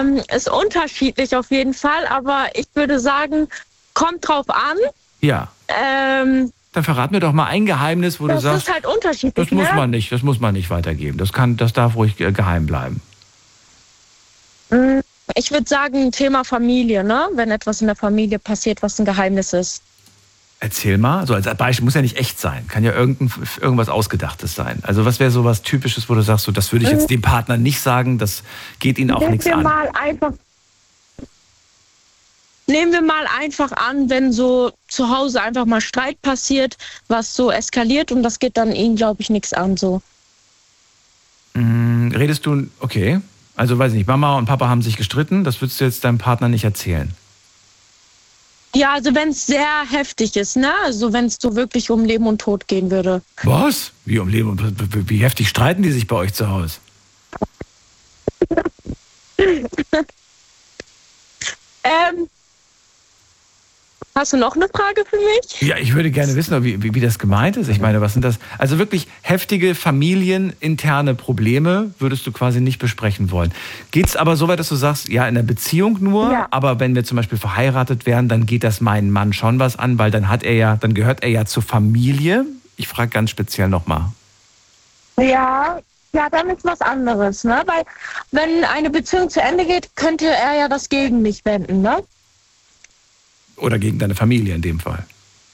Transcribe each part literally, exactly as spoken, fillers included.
Ähm, ist unterschiedlich auf jeden Fall, aber ich würde sagen, kommt drauf an. Ja. Ähm, Dann verrat mir doch mal ein Geheimnis, wo du sagst, das ist halt unterschiedlich. das muss ne? man nicht, das muss man nicht weitergeben. Das kann, das darf ruhig äh, geheim bleiben. Ich würde sagen, Thema Familie, ne? Wenn etwas in der Familie passiert, was ein Geheimnis ist. Erzähl mal, so als Beispiel, muss ja nicht echt sein, kann ja irgendein, irgendwas Ausgedachtes sein. Also was wäre so was Typisches, wo du sagst, so, das würde ich jetzt dem Partner nicht sagen, das geht ihn auch Nehmen nichts wir an. mal einfach, nehmen wir mal einfach an, wenn so zu Hause einfach mal Streit passiert, was so eskaliert und das geht dann ihn, glaube ich, nichts an. So. Mm, redest du, okay, also weiß ich nicht, Mama und Papa haben sich gestritten, das würdest du jetzt deinem Partner nicht erzählen? Ja, also wenn es sehr heftig ist, ne? Also wenn es so wirklich um Leben und Tod gehen würde. Was? Wie um Leben und wie, wie heftig streiten die sich bei euch zu Hause? ähm, hast du noch eine Frage für mich? Ja, ich würde gerne wissen, wie, wie, wie das gemeint ist. Ich meine, was sind das? Also wirklich heftige familieninterne Probleme würdest du quasi nicht besprechen wollen. Geht es aber so weit, dass du sagst, ja, in der Beziehung nur, Ja. aber wenn wir zum Beispiel verheiratet wären, dann geht das meinen Mann schon was an, weil dann hat er ja, dann gehört er ja zur Familie. Ich frage ganz speziell nochmal. Ja, ja, dann ist was anderes, ne? Weil wenn eine Beziehung zu Ende geht, könnte er ja das gegen mich wenden, ne? Oder gegen deine Familie in dem Fall.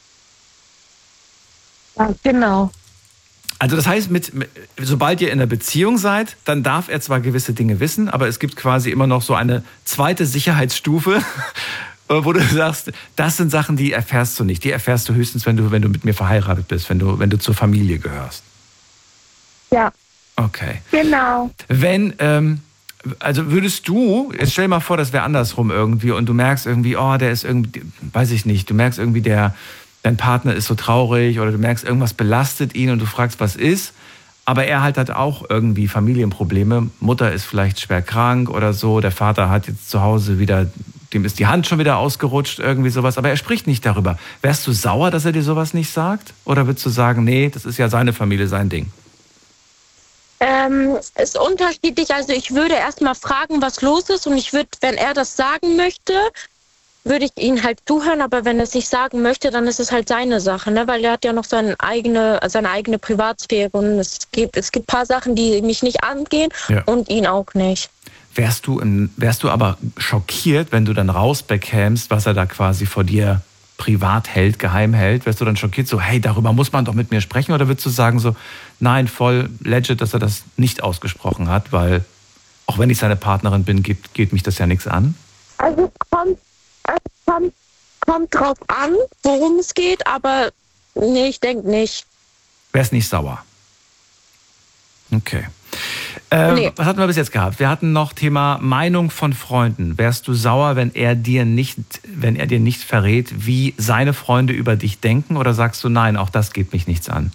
Ja, genau. Also das heißt, mit, mit, sobald ihr in einer Beziehung seid, dann darf er zwar gewisse Dinge wissen, aber es gibt quasi immer noch so eine zweite Sicherheitsstufe, wo du sagst, das sind Sachen, die erfährst du nicht. Die erfährst du höchstens, wenn du, wenn du mit mir verheiratet bist, wenn du, wenn du zur Familie gehörst. Ja. Okay. Genau. Wenn, ähm, also würdest du, jetzt stell dir mal vor, das wäre andersrum irgendwie und du merkst irgendwie, oh, der ist irgendwie, weiß ich nicht, du merkst irgendwie, der, dein Partner ist so traurig oder du merkst, irgendwas belastet ihn und du fragst, was ist, aber er halt hat auch irgendwie Familienprobleme, Mutter ist vielleicht schwer krank oder so, der Vater hat jetzt zu Hause wieder, dem ist die Hand schon wieder ausgerutscht, irgendwie sowas, aber er spricht nicht darüber. Wärst du sauer, dass er dir sowas nicht sagt? Oder würdest du sagen, nee, das ist ja seine Familie, sein Ding? Ähm, ist unterschiedlich. Also ich würde erstmal fragen, was los ist und ich würde, wenn er das sagen möchte, würde ich ihn halt zuhören, aber wenn er es nicht sagen möchte, dann ist es halt seine Sache, ne? Weil er hat ja noch seine eigene, seine eigene Privatsphäre und es gibt, es gibt ein paar Sachen, die mich nicht angehen Ja. und ihn auch nicht. Wärst du, in, wärst du aber schockiert, wenn du dann rausbekämst, was er da quasi vor dir privat hält, geheim hält? Wärst du dann schockiert, so, hey, darüber muss man doch mit mir sprechen? Oder würdest du sagen so, nein, voll legit, dass er das nicht ausgesprochen hat, weil auch wenn ich seine Partnerin bin, geht, geht mich das ja nichts an? Also kommt, es kommt, kommt drauf an, worum es geht, aber nee, ich denke nicht. Wärst nicht sauer? Okay. Ähm, Nee. Was hatten wir bis jetzt gehabt? Wir hatten noch Thema Meinung von Freunden. Wärst du sauer, wenn er dir nicht, wenn er dir nicht verrät, wie seine Freunde über dich denken? Oder sagst du, nein, auch das geht mich nichts an?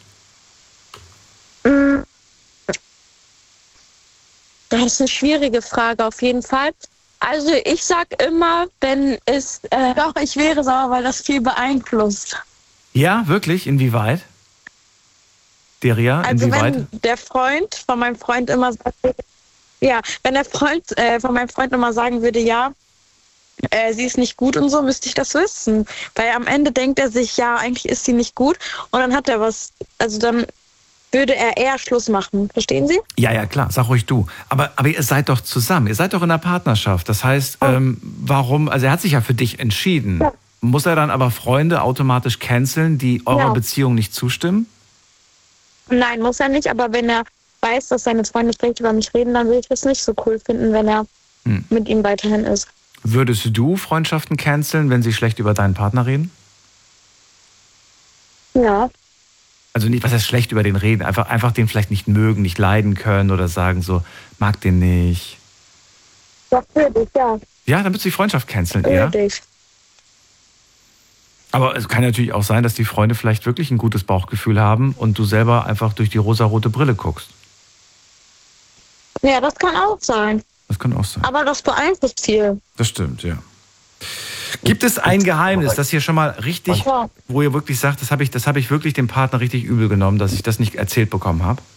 Das ist eine schwierige Frage auf jeden Fall. Also ich sag immer, wenn es, äh, doch, ich wäre sauer, weil das viel beeinflusst. Ja, wirklich? Inwieweit? Deria, Also inwieweit? wenn der Freund von meinem Freund immer sagt, ja, wenn der Freund äh, von meinem Freund immer sagen würde, ja, äh, sie ist nicht gut und so, müsste ich das wissen. Weil am Ende denkt er sich, ja, eigentlich ist sie nicht gut und dann hat er was, also dann würde er eher Schluss machen. Verstehen Sie? Ja, ja, klar, sag ruhig du. Aber, aber ihr seid doch zusammen, ihr seid doch in einer Partnerschaft. Das heißt, Oh. ähm, warum, also er hat sich ja für dich entschieden. Ja. Muss er dann aber Freunde automatisch canceln, die eurer Ja. Beziehung nicht zustimmen? Nein, muss er nicht, aber wenn er weiß, dass seine Freunde schlecht über mich reden, dann würde ich das nicht so cool finden, wenn er Hm. mit ihm weiterhin ist. Würdest du Freundschaften canceln, wenn sie schlecht über deinen Partner reden? Ja. Also nicht, was heißt schlecht über den reden, einfach, einfach den vielleicht nicht mögen, nicht leiden können oder sagen so, mag den nicht. Das würde ich, ja. Ja, dann würdest du die Freundschaft canceln eher. Würde ich. Aber es kann natürlich auch sein, dass die Freunde vielleicht wirklich ein gutes Bauchgefühl haben und du selber einfach durch die rosarote Brille guckst. Ja, das kann auch sein. Das kann auch sein. Aber das beeinflusst viel. Das stimmt, ja. Gibt es ein Geheimnis, das hier schon mal richtig, Ja. wo ihr wirklich sagt, das habe ich, das habe ich wirklich dem Partner richtig übel genommen, dass ich das nicht erzählt bekommen habe?